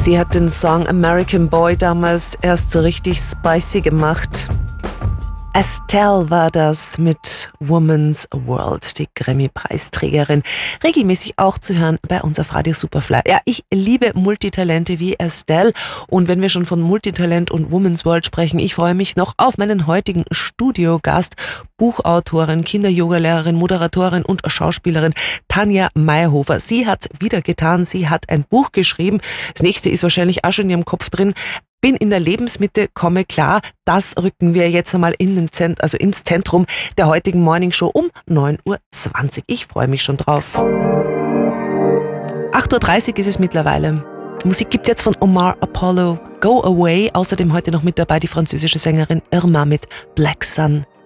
Sie hat den Song American Boy damals erst so richtig spicy gemacht. Estelle war das mit Woman's World, die Grammy-Preisträgerin. Regelmäßig auch zu hören bei uns auf Radio Superfly. Ja, ich liebe Multitalente wie Estelle. Und wenn wir schon von Multitalent und Woman's World sprechen, ich freue mich noch auf meinen heutigen Studiogast, Buchautorin, Kinder-Yoga-Lehrerin, Moderatorin und Schauspielerin Tanja Mayhofer. Sie hat's wieder getan. Sie hat ein Buch geschrieben. Das nächste ist wahrscheinlich auch schon in ihrem Kopf drin. Bin in der Lebensmitte, komme klar. Das rücken wir jetzt einmal ins Zentrum der heutigen Morning Show um 9.20 Uhr. Ich freue mich schon drauf. 8.30 Uhr ist es mittlerweile. Musik gibt's jetzt von Omar Apollo. Go Away. Außerdem heute noch mit dabei die französische Sängerin Irma mit Black Sun.